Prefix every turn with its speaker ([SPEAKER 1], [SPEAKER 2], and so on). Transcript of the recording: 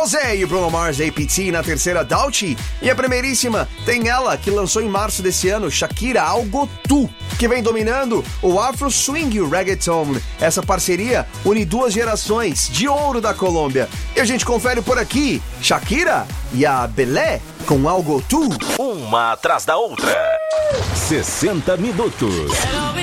[SPEAKER 1] Rosé e Bruno Mars APT na terceira Doughty. E a primeiríssima tem ela, que lançou em março desse ano, Shakira Algo Tu, que vem dominando o Afro Swing e o Reggaeton. Essa parceria une duas gerações de ouro da Colômbia. E a gente confere por aqui, Shakira e a Belé com Algo Tu.
[SPEAKER 2] Uma atrás da outra. 60 minutos.